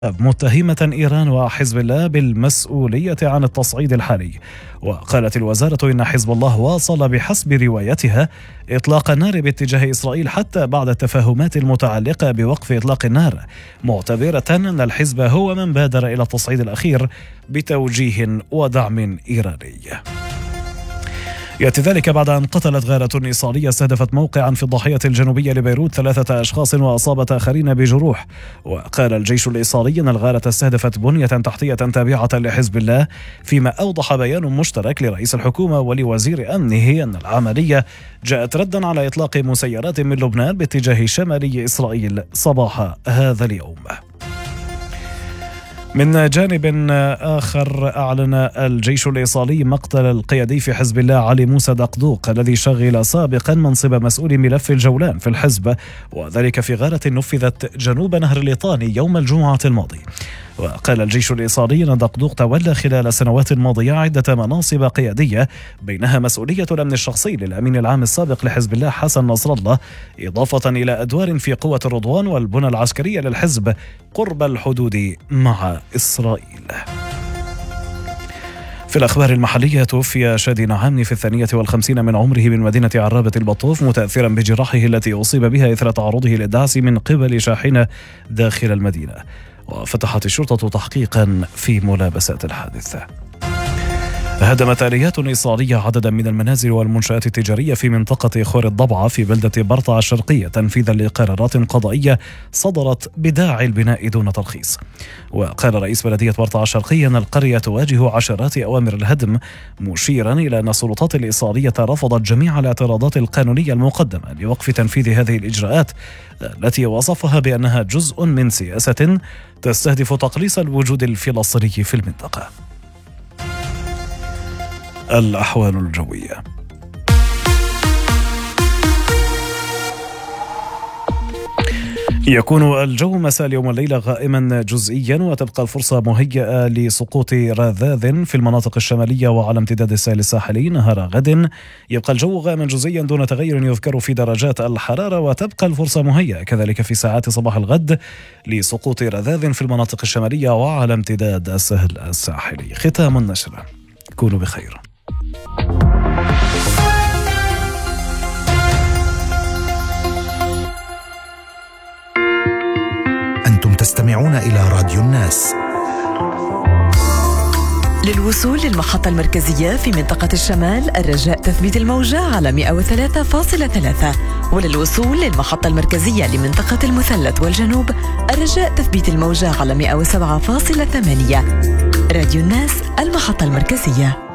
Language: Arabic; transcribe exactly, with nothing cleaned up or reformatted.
متهمة إيران وحزب الله بالمسؤولية عن التصعيد الحالي. وقالت الوزارة إن حزب الله واصل بحسب روايتها إطلاق النار باتجاه إسرائيل حتى بعد التفاهمات المتعلقة بوقف إطلاق النار، معتبرة أن الحزب هو من بادر إلى التصعيد الأخير بتوجيه ودعم إيراني. يأتي ذلك بعد أن قتلت غارة إيصالية استهدفت موقعا في الضاحية الجنوبية لبيروت ثلاثة أشخاص وأصابت آخرين بجروح. وقال الجيش الإيصالي أن الغارة استهدفت بنية تحتية تابعة لحزب الله، فيما أوضح بيان مشترك لرئيس الحكومة ولوزير أمنه أن العملية جاءت ردا على إطلاق مسيرات من لبنان باتجاه شمالي إسرائيل صباح هذا اليوم. من جانب آخر، أعلن الجيش الإيصالي مقتل القيادي في حزب الله علي موسى دقدوق الذي شغل سابقا منصب مسؤول ملف الجولان في الحزب، وذلك في غارة نفذت جنوب نهر الليطاني يوم الجمعة الماضي. وقال الجيش الإيصالي أن دقدوق تولى خلال السنوات الماضية عدة مناصب قيادية، بينها مسؤولية الأمن الشخصي للأمين العام السابق لحزب الله حسن نصر الله، إضافة إلى أدوار في قوة الرضوان والبنى العسكرية للحزب قرب الحدود مع إسرائيل. في الأخبار المحلية، توفي شادي نعامني في الثانية والخمسين من عمره من مدينة عرابة البطوف متأثرا بجراحه التي أصيب بها إثر تعرضه للدعس من قبل شاحنة داخل المدينة. وفتحت الشرطة تحقيقا في ملابسات الحادثة. هدمت آليات إيصالية عددا من المنازل والمنشآت التجارية في منطقة خور الضبعة في بلدة برطع الشرقية تنفيذا لقرارات قضائية صدرت بداعي البناء دون ترخيص. وقال رئيس بلدية برطع الشرقية أن القرية تواجه عشرات أوامر الهدم، مشيرا إلى أن السلطات الإيصالية رفضت جميع الاعتراضات القانونية المقدمة لوقف تنفيذ هذه الإجراءات التي وصفها بأنها جزء من سياسة تستهدف تقليص الوجود الفلسطيني في المنطقة. الأحوال الجوية. يكون الجو مساء اليوم والليلة غائما جزئيا، وتبقى الفرصة مهيئة لسقوط رذاذ في المناطق الشمالية وعلى امتداد الساحل الساحلي. نهار غد يبقى الجو غائما جزئيا دون تغير يذكر في درجات الحرارة، وتبقى الفرصة مهيئة كذلك في ساعات صباح الغد لسقوط رذاذ في المناطق الشمالية وعلى امتداد الساحل الساحلي. ختام النشرة، كونوا بخير. أنتم تستمعون إلى راديو الناس. للوصول للمحطة المركزية في منطقة الشمال، الرجاء تثبيت الموجة على مئة وثلاثة فاصلة ثلاثة، وللوصول للمحطة المركزية لمنطقة المثلث والجنوب، الرجاء تثبيت الموجة على مئة وسبعة فاصلة ثمانية. راديو الناس، المحطة المركزية.